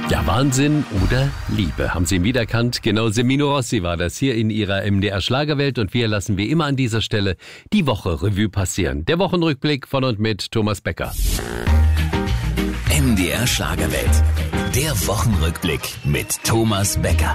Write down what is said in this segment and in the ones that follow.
Ja, Wahnsinn oder Liebe. Haben Sie ihn wiedererkannt? Genau, Semino Rossi war das hier in Ihrer MDR Schlagerwelt und wir lassen wie immer an dieser Stelle die Woche Revue passieren. Der Wochenrückblick von und mit Thomas Becker. MDR Schlagerwelt. Der Wochenrückblick mit Thomas Becker.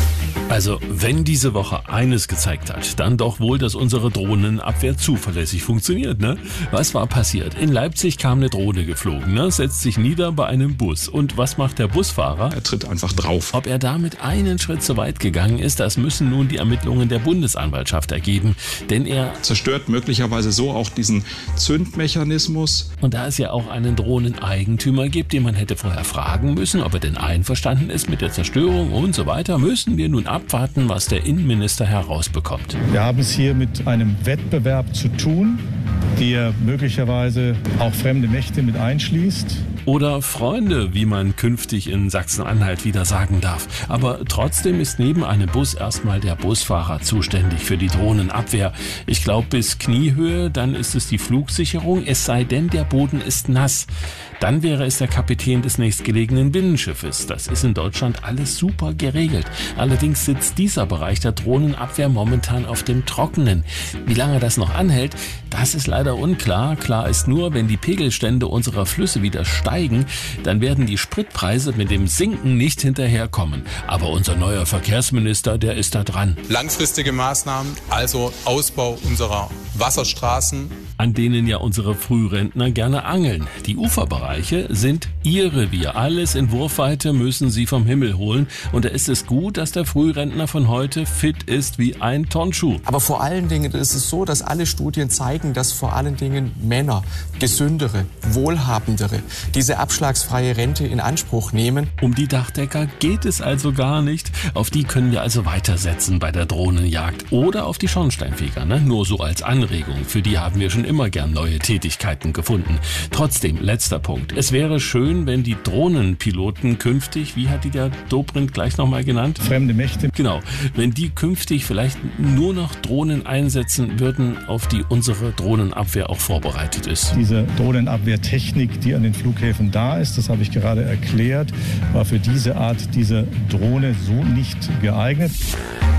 Also, wenn diese Woche eines gezeigt hat, dann doch wohl, dass unsere Drohnenabwehr zuverlässig funktioniert, ne? Was war passiert? In Leipzig kam eine Drohne geflogen, ne? Setzt sich nieder bei einem Bus. Und was macht der Busfahrer? Er tritt einfach drauf. Ob er damit einen Schritt zu weit gegangen ist, das müssen nun die Ermittlungen der Bundesanwaltschaft ergeben. Denn er Zerstört möglicherweise so auch diesen Zündmechanismus. Und da es ja auch einen Drohneneigentümer gibt, den man hätte vorher fragen müssen, ob er denn einverstanden ist mit der Zerstörung und so weiter, müssen wir nun abwarten, was der Innenminister herausbekommt. Wir haben es hier mit einem Wettbewerb zu tun, der möglicherweise auch fremde Mächte mit einschließt. Oder Freunde, wie man künftig in Sachsen-Anhalt wieder sagen darf. Aber trotzdem ist neben einem Bus erstmal der Busfahrer zuständig für die Drohnenabwehr. Ich glaube bis Kniehöhe, dann ist es die Flugsicherung, es sei denn, der Boden ist nass. Dann wäre es der Kapitän des nächstgelegenen Binnenschiffes. Das ist in Deutschland alles super geregelt. Allerdings sitzt dieser Bereich der Drohnenabwehr momentan auf dem Trockenen. Wie lange das noch anhält, das ist leider unklar. Klar ist nur, wenn die Pegelstände unserer Flüsse wieder steigen, dann werden die Spritpreise mit dem Sinken nicht hinterherkommen. Aber unser neuer Verkehrsminister, der ist da dran. Langfristige Maßnahmen, also Ausbau unserer Wasserstraßen, an denen ja unsere Frührentner gerne angeln. Die Uferbereiche sind ihr Revier. Alles in Wurfweite müssen sie vom Himmel holen. Und da ist es gut, dass der Frührentner von heute fit ist wie ein Turnschuh. Aber vor allen Dingen ist es so, dass alle Studien zeigen, dass vor allen Dingen Männer, gesündere, wohlhabendere, diese abschlagsfreie Rente in Anspruch nehmen. Um die Dachdecker geht es also gar nicht. Auf die können wir also weitersetzen bei der Drohnenjagd. Oder auf die Schornsteinfeger, ne? Nur so als Anregung. Für die haben wir schon immer gern neue Tätigkeiten gefunden. Trotzdem, letzter Punkt. Es wäre schön, wenn die Drohnenpiloten künftig, wie hat die der Dobrindt gleich nochmal genannt? Fremde Mächte. Genau. Wenn die künftig vielleicht nur noch Drohnen einsetzen würden, auf die unsere Drohnenabwehr auch vorbereitet ist. Diese Drohnenabwehrtechnik, die an den Flughäfen da ist, das habe ich gerade erklärt, war für diese Art dieser Drohne so nicht geeignet.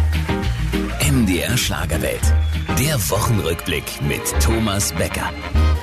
MDR Schlagerwelt. Der Wochenrückblick mit Thomas Becker.